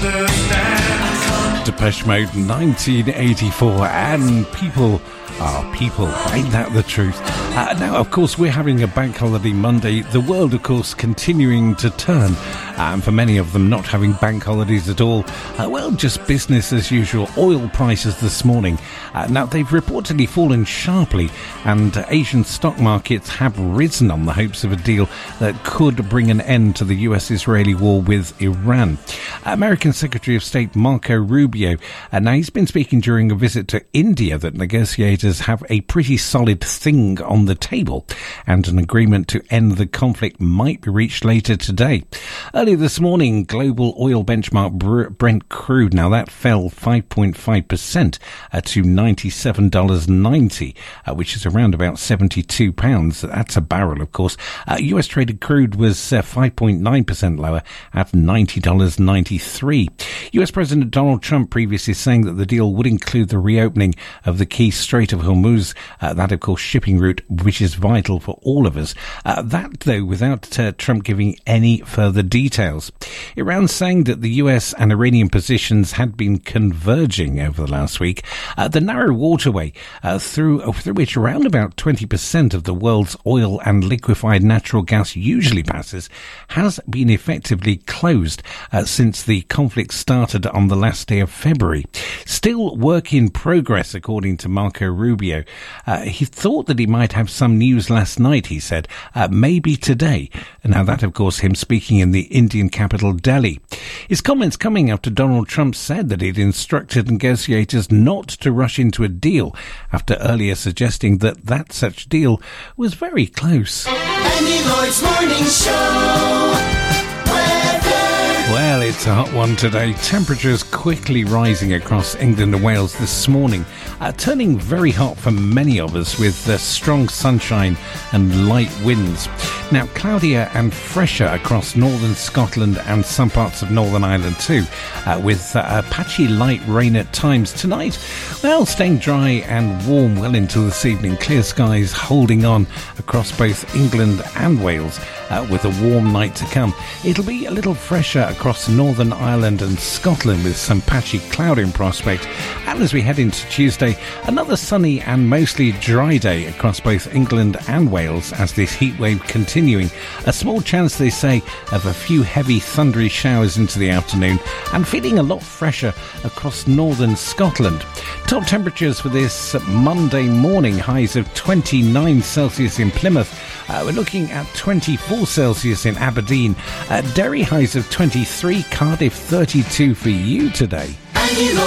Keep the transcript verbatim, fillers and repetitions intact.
Depeche Mode, nineteen eighty-four, and people are people. Ain't that the truth? Uh, now, of course, we're having a bank holiday Monday. The world, of course, continuing to turn. And for many of them, not having bank holidays at all. Uh, well, just business as usual. Oil prices this morning. Uh, now, they've reportedly fallen sharply, and uh, Asian stock markets have risen on the hopes of a deal that could bring an end to the U S-Israeli war with Iran. American Secretary of State Marco Rubio, uh, now he's been speaking during a visit to India that negotiators have a pretty solid thing on the table, and an agreement to end the conflict might be reached later today. Earlier this morning, global oil benchmark Brent crude, now that fell five point five percent uh, to ninety-seven dollars ninety, uh, which is around about seventy-two pounds. That's a barrel, of course. Uh, U S traded crude was uh, five point nine percent lower at ninety dollars ninety-three. U S President Donald Trump previously saying that the deal would include the reopening of the key Strait of Hormuz, uh, that, of course, shipping route, which is vital for all of us. Uh, that, though, without uh, Trump giving any further details. Iran saying that the U S and Iranian positions had been converging over the last week. Uh, the narrow waterway uh, through, uh, through which around about twenty percent of the world's oil and liquefied natural gas usually passes has been effectively closed uh, since the conflict started on the last day of February. Still work in progress, according to Marco Rubio. Uh, he thought that he might have some news last night, he said, uh, maybe today. Now that, of course, him speaking in the Indian capital, Delhi. His comments coming after Donald Trump said that he'd instructed negotiators not to rush into a deal, after earlier suggesting that that such deal was very close. Andy Lloyd's Morning Show. Well, it's a hot one today. Temperatures quickly rising across England and Wales this morning, uh, turning very hot for many of us with uh, strong sunshine and light winds. Now, cloudier and fresher across northern Scotland and some parts of Northern Ireland too, uh, with uh, patchy light rain at times. Tonight, well, staying dry and warm well into this evening. Clear skies holding on across both England and Wales, uh, with a warm night to come. It'll be a little fresher across Northern Ireland and Scotland with some patchy cloud in prospect. And as we head into Tuesday, another sunny and mostly dry day across both England and Wales as this heat wave continuing. A small chance, they say, of a few heavy thundery showers into the afternoon, and feeling a lot fresher across northern Scotland. Top temperatures for this Monday morning, highs of twenty-nine Celsius in Plymouth. Uh, we're looking at twenty-four Celsius in Aberdeen. Uh, Derry highs of twenty-three, Cardiff thirty-two for you today.